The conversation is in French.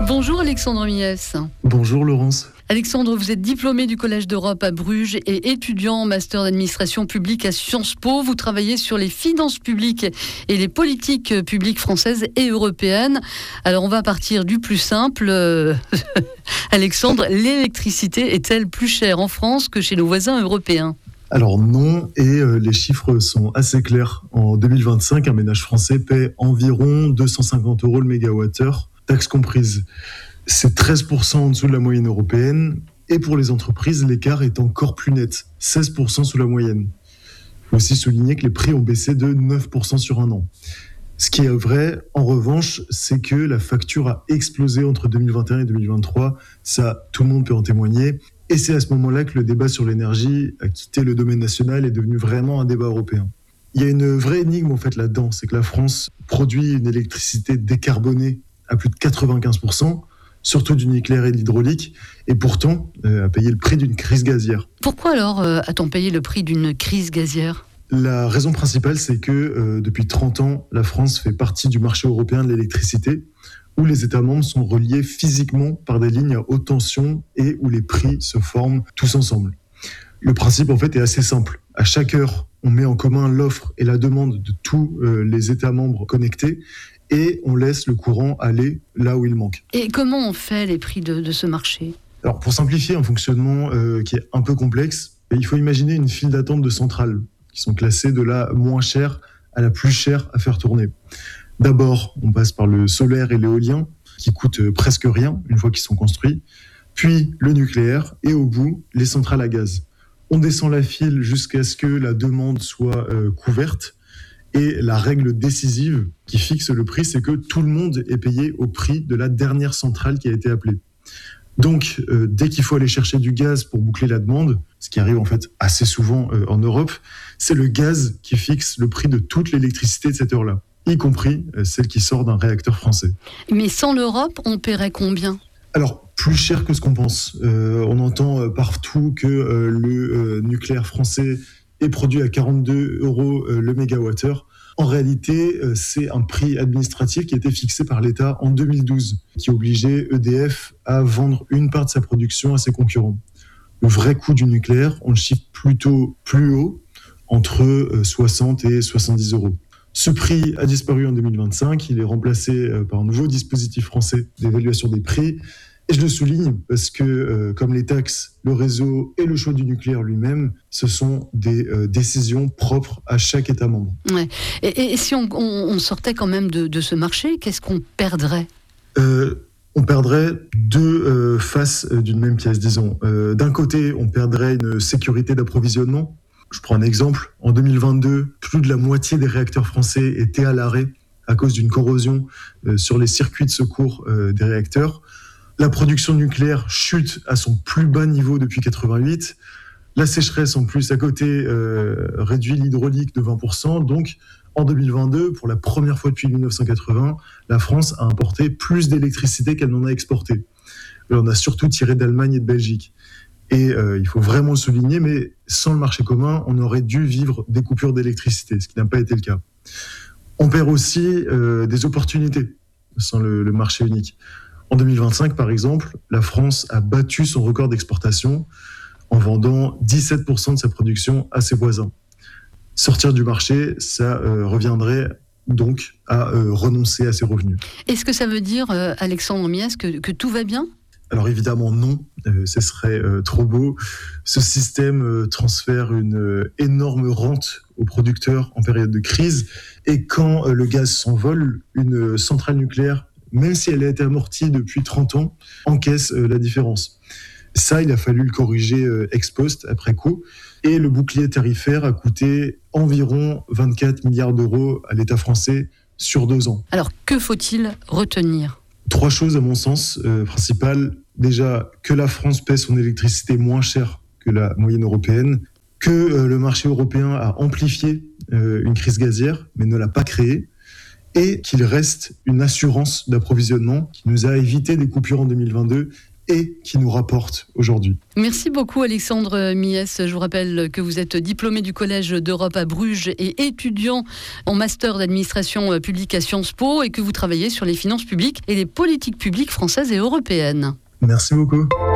Bonjour Alexandre Mies. Bonjour Laurence. Alexandre, vous êtes diplômé du Collège d'Europe à Bruges et étudiant en master d'administration publique à Sciences Po. Vous travaillez sur les finances publiques et les politiques publiques françaises et européennes. Alors on va partir du plus simple. Alexandre, l'électricité est-elle plus chère en France que chez nos voisins européens ? Alors non, et les chiffres sont assez clairs. En 2025, un ménage français paie environ 250 € le mégawattheure, taxes comprises. C'est 13% en dessous de la moyenne européenne, et pour les entreprises, l'écart est encore plus net, 16% sous la moyenne. Il faut aussi souligner que les prix ont baissé de 9% sur un an. Ce qui est vrai, en revanche, c'est que la facture a explosé entre 2021 et 2023. Ça, tout le monde peut en témoigner. Et c'est à ce moment-là que le débat sur l'énergie a quitté le domaine national et est devenu vraiment un débat européen. Il y a une vraie énigme en fait là-dedans, c'est que la France produit une électricité décarbonée à plus de 95%, surtout du nucléaire et de l'hydraulique, et pourtant a payé le prix d'une crise gazière. Pourquoi alors a-t-on payé le prix d'une crise gazière ? La raison principale, c'est que depuis 30 ans, la France fait partie du marché européen de l'électricité, où les États membres sont reliés physiquement par des lignes à haute tension et où les prix se forment tous ensemble. Le principe, en fait, est assez simple. À chaque heure, on met en commun l'offre et la demande de tous les États membres connectés et on laisse le courant aller là où il manque. Et comment on fait les prix de ce marché ? Alors, pour simplifier un fonctionnement qui est un peu complexe, il faut imaginer une file d'attente de centrales qui sont classées de la moins chère à la plus chère à faire tourner. D'abord, on passe par le solaire et l'éolien, qui coûtent presque rien une fois qu'ils sont construits, puis le nucléaire, et au bout, les centrales à gaz. On descend la file jusqu'à ce que la demande soit couverte, et la règle décisive qui fixe le prix, c'est que tout le monde est payé au prix de la dernière centrale qui a été appelée. Donc, dès qu'il faut aller chercher du gaz pour boucler la demande, ce qui arrive en fait assez souvent en Europe, c'est le gaz qui fixe le prix de toute l'électricité de cette heure-là, y compris celle qui sort d'un réacteur français. Mais sans l'Europe, on paierait combien ? Alors, plus cher que ce qu'on pense. On entend partout que le nucléaire français est produit à 42 € le mégawattheure. En réalité, c'est un prix administratif qui a été fixé par l'État en 2012, qui obligeait EDF à vendre une part de sa production à ses concurrents. Le vrai coût du nucléaire, on le chiffre plutôt plus haut, entre 60 et 70 €. Ce prix a disparu en 2025, il est remplacé par un nouveau dispositif français d'évaluation des prix. Et je le souligne parce que, comme les taxes, le réseau et le choix du nucléaire lui-même, ce sont des décisions propres à chaque État membre. Ouais. Et si on sortait quand même de ce marché, qu'est-ce qu'on perdrait ? On perdrait deux faces d'une même pièce, disons. D'un côté, on perdrait une sécurité d'approvisionnement. Je prends un exemple. En 2022, plus de la moitié des réacteurs français étaient à l'arrêt à cause d'une corrosion sur les circuits de secours des réacteurs. La production nucléaire chute à son plus bas niveau depuis 88. La sécheresse, en plus, à côté, réduit l'hydraulique de 20%. Donc, en 2022, pour la première fois depuis 1980, la France a importé plus d'électricité qu'elle n'en a exporté. On a surtout tiré d'Allemagne et de Belgique. Et il faut vraiment le souligner, mais sans le marché commun, on aurait dû vivre des coupures d'électricité, ce qui n'a pas été le cas. On perd aussi des opportunités sans le marché unique. En 2025, par exemple, la France a battu son record d'exportation en vendant 17% de sa production à ses voisins. Sortir du marché, ça reviendrait donc à renoncer à ses revenus. Est-ce que ça veut dire, Alexandre Mies, que tout va bien ? Alors évidemment non, ce serait trop beau. Ce système transfère une énorme rente aux producteurs en période de crise. Et quand le gaz s'envole, une centrale nucléaire, même si elle a été amortie depuis 30 ans, encaisse la différence. Ça, il a fallu le corriger ex post, après coup. Et le bouclier tarifaire a coûté environ 24 milliards d'euros à l'État français sur 2 ans. Alors, que faut-il retenir ? 3 choses, à mon sens, principales. Déjà, que la France paie son électricité moins cher que la moyenne européenne, que le marché européen a amplifié une crise gazière, mais ne l'a pas créée, et qu'il reste une assurance d'approvisionnement qui nous a évité des coupures en 2022 et qui nous rapporte aujourd'hui. Merci beaucoup Alexandre Mies. Je vous rappelle que vous êtes diplômé du Collège d'Europe à Bruges et étudiant en master d'administration publique à Sciences Po et que vous travaillez sur les finances publiques et les politiques publiques françaises et européennes. Merci beaucoup.